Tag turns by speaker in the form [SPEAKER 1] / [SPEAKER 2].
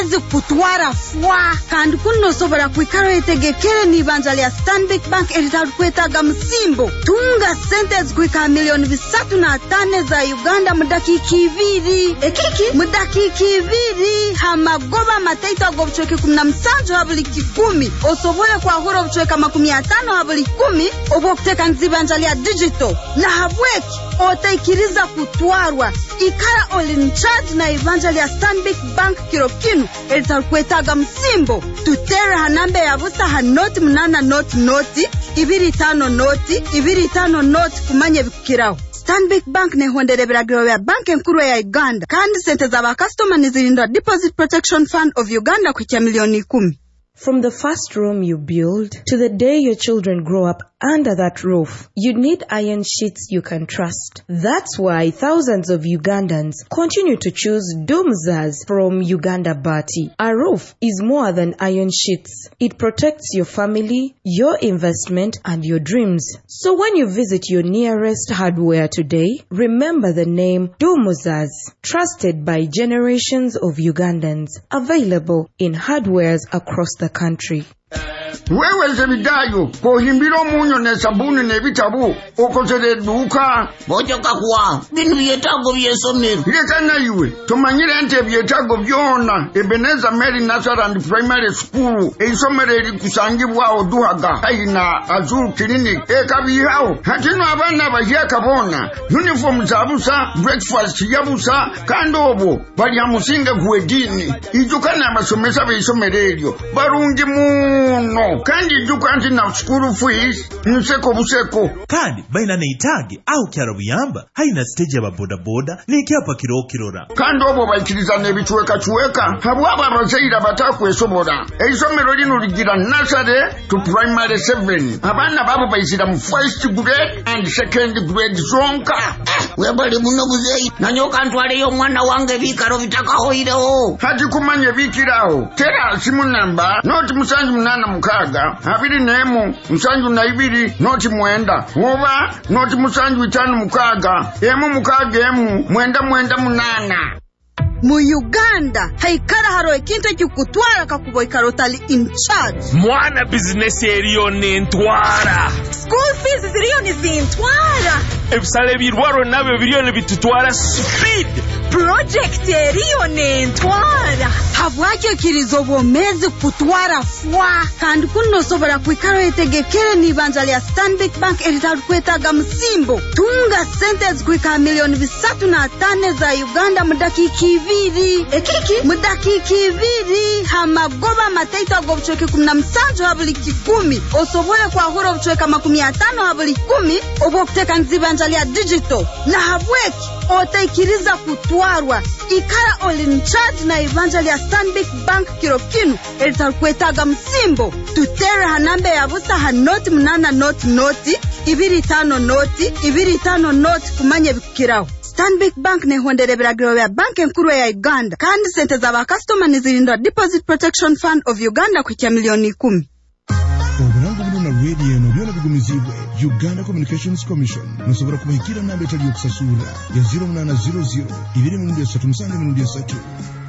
[SPEAKER 1] kutwara fwa kandi kuno sobora kwikaro etegekere nibanja ya Stanbic Bank elitakwetaga msimbo tunga sentence kwika milioni 305 za Uganda mudakiki ibiri ekiki mudakiki ibiri hamagoba mataito gobchoke 17 habuli 10 osobole kwa horo bchoke 50 habuli 10 obokuteka nzibanja ya digital na habweki otaikiriza kutwarwa ikara all charge na evangel ya Stanbic Bank kirokinu elitakwetaga msimbo tutere hanambe ya busa hanoti mnana noti ibiri tano noti kumanye bikiraho. Stanbic Bank ne honderebera ya bank nkuru ya Uganda kandi sente za ba customer nizirinda Deposit Protection Fund of Uganda kwa milioni 10.
[SPEAKER 2] From the first room you build to the day your children grow up under that roof, you need iron sheets you can trust. That's why thousands of Ugandans continue to choose Dumzas from Uganda Bati. A roof is more than iron sheets. It protects your family, your investment, and your dreams. So when you visit your nearest hardware today, remember the name Dumzas, trusted by generations of Ugandans, available in hardwares across the country.
[SPEAKER 3] Wewe zebidayo kohimbiro munyo ne sabuni ne bitabu okozere duka bojoka kwa binu byetago byesomero lekana iwe tomanyire nte byetago byona Ebeneza Mary Nazareth Primary School eisomero eri kusangibwa oduhaga aina Azul Clinic ekabihawo hatino abana bahiya kabona uniform zabusa breakfast yabusa kandobo bali amusinga gwedini ijukana amasomesa beisomero eryo barungi muno kandi dukanti na school fees nuseko buseko
[SPEAKER 4] kandi baina neitagi au kyarabuyamba haina stage ya boda boda nekyapa kirokirora
[SPEAKER 3] kandi obo bayikiriza nebichweka habwaba abazeira batakwesobora eisomero lino ligira nursery to primary 7 abana babo bayizira mu first grade and second grade zonka webali muno buzei nanyoka ntwale yo mwana wange bikaro bitakahoireho hati kumanye bikiraho tera simu namba not musanju munana mukaga abiri nemu musanju na ibiri not mwenda oba not musanju 5 mukaga emu mukaga emu mwenda munana.
[SPEAKER 1] Mu Uganda haikara haro ekintu cyukutwara kakuboy karotali in charge
[SPEAKER 5] mwana business eriyo nentwara
[SPEAKER 1] school fees ziriyo nizintwara
[SPEAKER 5] ebisale birwaro nabyo biriyo bitutwara speed
[SPEAKER 1] project eriyo nentwara habwake kirizo bomezi kutwara fwa kandi kuno sobora kwikaro etegekere nibanja ya Stanbic Bank elitakwetaga msimbo tunga sentence kwika milioni 305 za Uganda mudakiki ibiri ekiki mudakiki ibiri hamagoba mataito gobchoke 17 habuli 10 osobole kwa horo bchoke 50 habuli 10 obokuteka nzibanja ya digital na habweki otaikiriza kutwarwa ikara all charge na evangel ya Stanbic Bank kirokinu elitakwetaga msimbo tutere hanambe ya busa hanoti mnana noti ibiri tano noti kumanye bikiraho. Stanbic Bank ne honderebera ya bank nkuru ya Uganda kandi sente za ba customer nizirinda Deposit Protection Fund of Uganda kwa milioni 10.
[SPEAKER 6] Oburango buno na radio no byona bigumizibwe Uganda Communications Commission musobora kubahikira nambe tali yokusasura ya 0800 237 3